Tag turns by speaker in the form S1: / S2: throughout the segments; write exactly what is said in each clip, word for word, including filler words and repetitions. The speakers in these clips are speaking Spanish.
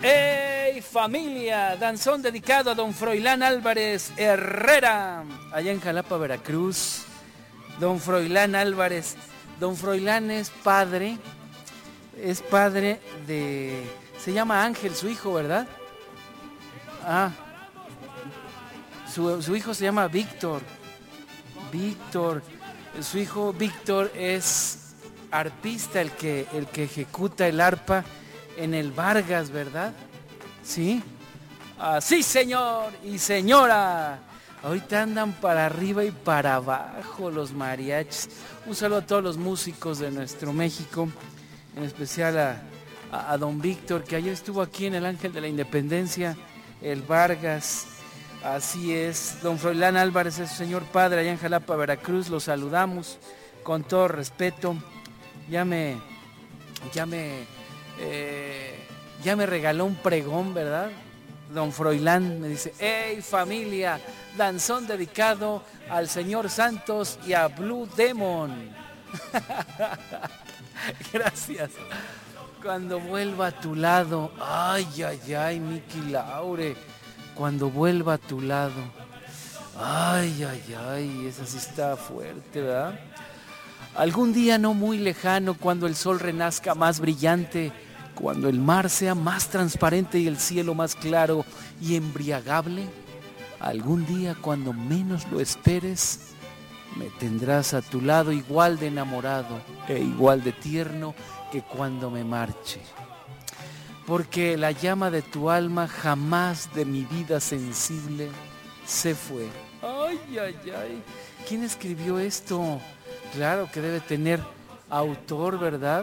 S1: ¡Hey familia! Danzón dedicado a don Froilán Álvarez Herrera, allá en Jalapa, Veracruz. Don Froilán Álvarez. Don Froilán es padre, es padre de... Se llama Ángel, su hijo, ¿verdad? Ah, su, su hijo se llama Víctor. Víctor. Su hijo Víctor es arpista, el que, el que ejecuta el arpa en el Vargas, ¿verdad? ¿Sí? Así, señor y señora. Ahorita andan para arriba y para abajo los mariachis. Un saludo a todos los músicos de nuestro México, en especial a, a, a don Víctor, que ayer estuvo aquí en el Ángel de la Independencia, el Vargas. Así es, don Froilán Álvarez es su señor padre allá en Jalapa, Veracruz. Lo saludamos con todo respeto. Ya me, ya me, eh, ya me regaló un pregón, ¿verdad? Don Froilán me dice: ¡hey familia! Danzón dedicado al señor Santos y a Blue Demon. Gracias. Cuando vuelva a tu lado, ay, ay, ay, Miki Laure. Cuando vuelva a tu lado, ay, ay, ay, esa sí está fuerte, ¿verdad? Algún día no muy lejano, cuando el sol renazca más brillante, cuando el mar sea más transparente y el cielo más claro y embriagable, algún día cuando menos lo esperes, me tendrás a tu lado igual de enamorado e igual de tierno que cuando me marche. Porque la llama de tu alma jamás de mi vida sensible se fue. Ay, ay, ay. ¿Quién escribió esto? Claro que debe tener autor, ¿verdad?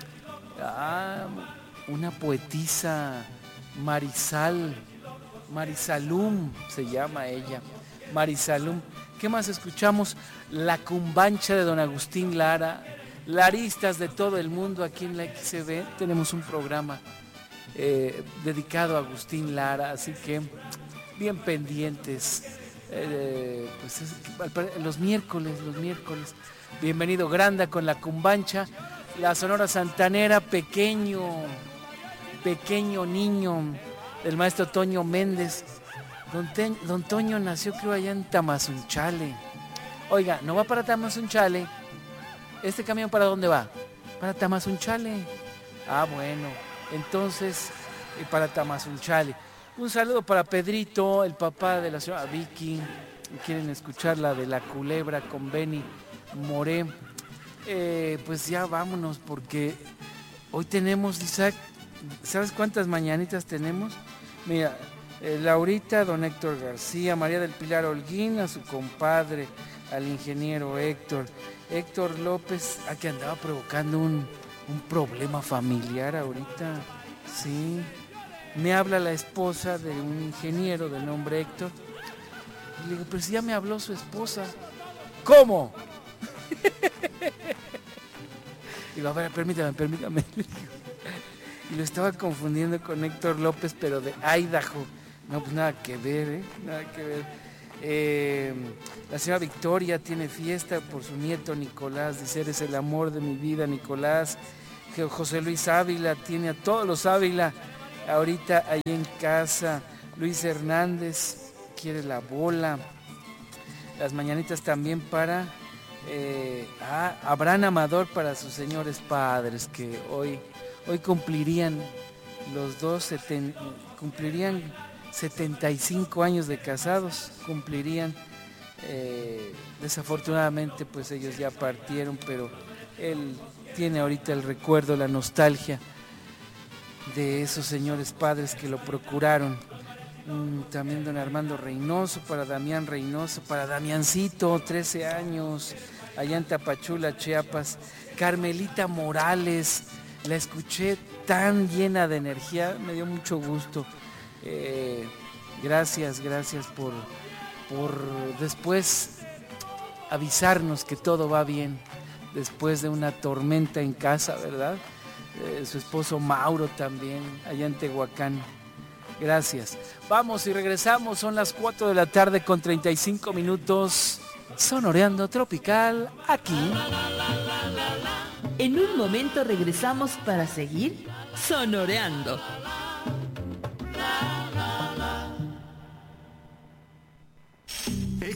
S1: Ah, una poetisa, Marisal, Marisalum se llama ella, Marisalum. ¿Qué más escuchamos? La Cumbancha de don Agustín Lara, laristas de todo el mundo. Aquí en la X C B tenemos un programa eh, dedicado a Agustín Lara, así que bien pendientes. Eh, pues es, los miércoles, los miércoles. Bienvenido Granda con la Cumbancha. La Sonora Santanera, pequeño, pequeño niño del maestro Toño Méndez. Don, Te, don Toño nació creo allá en Tamazunchale. Oiga, ¿no va para Tamazunchale? ¿Este camión para dónde va? Para Tamazunchale. Ah, bueno, entonces eh, para Tamazunchale. Un saludo para Pedrito, el papá de la señora Vicky. Quieren escuchar la de La Culebra con Benny Moré. Eh, pues ya vámonos, porque hoy tenemos, Isaac, ¿sabes cuántas mañanitas tenemos? Mira, eh, Laurita, don Héctor García, María del Pilar Holguín, a su compadre, al ingeniero Héctor, Héctor López, a que andaba provocando un, un problema familiar ahorita, sí. Me habla la esposa de un ingeniero de nombre Héctor, y le digo, pero si ya me habló su esposa. ¿Cómo? Digo, a ver, permítame, permítame. Y lo estaba confundiendo con Héctor López, pero de Idaho. No, pues nada que ver, ¿eh? Nada que ver. Eh, la señora Victoria tiene fiesta por su nieto Nicolás. Dice, eres el amor de mi vida, Nicolás. José Luis Ávila tiene a todos los Ávila ahorita ahí en casa. Luis Hernández quiere la bola. Las mañanitas también para... Eh, ah, Abraham Amador para sus señores padres, que hoy, hoy cumplirían los dos, seten, cumplirían setenta y cinco años de casados, cumplirían, eh, desafortunadamente pues ellos ya partieron, pero él tiene ahorita el recuerdo, la nostalgia de esos señores padres que lo procuraron. Mm, también don Armando Reynoso, para Damián Reynoso, para Damiancito, trece años, allá en Tapachula, Chiapas. Carmelita Morales, la escuché tan llena de energía, me dio mucho gusto. Eh, gracias, gracias por, por después avisarnos que todo va bien, después de una tormenta en casa, ¿verdad? Eh, su esposo Mauro también, allá en Tehuacán. Gracias. Vamos y regresamos, son las cuatro de la tarde con treinta y cinco minutos, Sonoreando Tropical, aquí.
S2: En un momento regresamos para seguir sonoreando.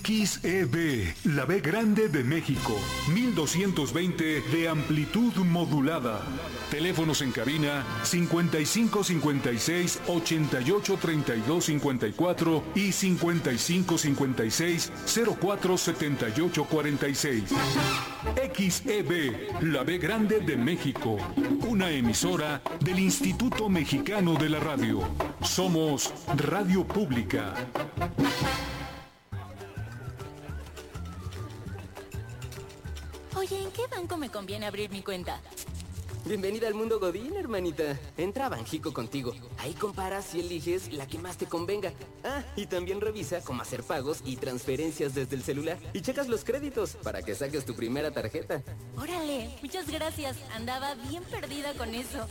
S2: X E B, la B grande de México, mil doscientos veinte de amplitud modulada. Teléfonos en cabina cincuenta y cinco cincuenta y seis ochenta y ocho treinta y dos cincuenta y cuatro y cincuenta y cinco cincuenta y seis cero cuatro setenta y ocho cuarenta y seis. X E B, la B grande de México, una emisora del Instituto Mexicano de la Radio. Somos Radio Pública.
S3: Oye, ¿en qué banco me conviene abrir mi cuenta?
S4: Bienvenida al mundo Godín, hermanita. Entra a Banjico contigo. Ahí comparas y eliges la que más te convenga. Ah, y también revisa cómo hacer pagos y transferencias desde el celular. Y checas los créditos para que saques tu primera tarjeta.
S3: Órale, muchas gracias. Andaba bien perdida con eso.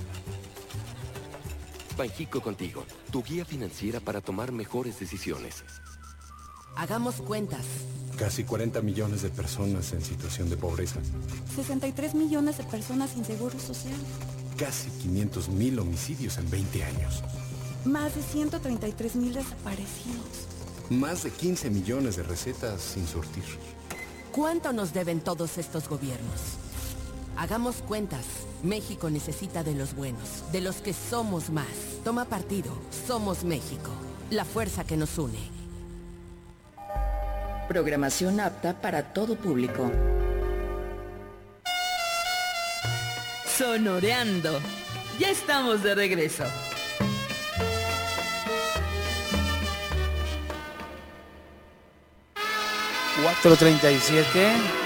S5: Banjico contigo, tu guía financiera para tomar mejores decisiones.
S6: Hagamos cuentas.
S7: Casi cuarenta millones de personas en situación de pobreza.
S8: sesenta y tres millones de personas sin seguro social.
S7: Casi quinientos mil homicidios en veinte años.
S8: Más de ciento treinta y tres mil desaparecidos.
S7: Más de quince millones de recetas sin surtir.
S6: ¿Cuánto nos deben todos estos gobiernos? Hagamos cuentas. México necesita de los buenos, de los que somos más. Toma partido. Somos México. La fuerza que nos une.
S9: Programación apta para todo público.
S10: Sonoreando. Ya estamos de regreso.
S1: cuatro treinta y siete.